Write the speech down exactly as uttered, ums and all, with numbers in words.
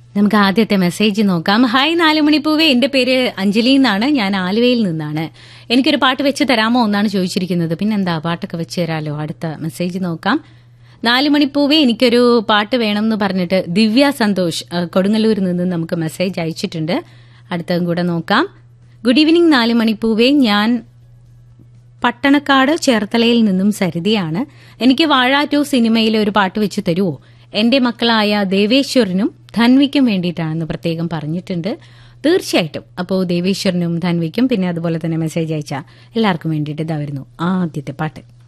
നമുക്ക് ആദ്യത്തെ മെസ്സേജ് നോക്കാം. ഹായ് നാലുമണിപ്പൂവേ, എന്റെ പേര് അഞ്ജലി എന്നാണ്. ഞാൻ ആലുവയിൽ നിന്നാണ്. എനിക്കൊരു പാട്ട് വെച്ച് തരാമോ എന്നാണ് ചോദിച്ചിരിക്കുന്നത്. പിന്നെന്താ, പാട്ടൊക്കെ വെച്ച് തരാലോ. അടുത്ത മെസ്സേജ് നോക്കാം. നാലുമണിപ്പൂവേ, എനിക്കൊരു പാട്ട് വേണം എന്ന് പറഞ്ഞിട്ട് ദിവ്യ സന്തോഷ് കൊടുങ്ങല്ലൂരിൽ നിന്ന് നമുക്ക് മെസ്സേജ് അയച്ചിട്ടുണ്ട്. അടുത്തതും കൂടെ നോക്കാം. ഗുഡ് ഈവനിങ് നാലുമണിപ്പൂവേ, ഞാൻ പട്ടണക്കാട് ചേർത്തലയിൽ നിന്നും സരിതയാണ്. എനിക്ക് വാഴ ടു സിനിമയിലെ ഒരു പാട്ട് വെച്ച് തരുമോ? എന്റെ മക്കളായ ദേവേശ്വരനും ധൻവിക്കും വേണ്ടിയിട്ടാണെന്ന് പ്രത്യേകം പറഞ്ഞിട്ടുണ്ട്. തീർച്ചയായിട്ടും. അപ്പോൾ ദേവേശ്വരനും ധൻവിക്കും പിന്നെ അതുപോലെ തന്നെ മെസ്സേജ് അയച്ച എല്ലാവർക്കും വേണ്ടിയിട്ട് ഇതാ വരുന്നു ആദ്യത്തെ പാട്ട്.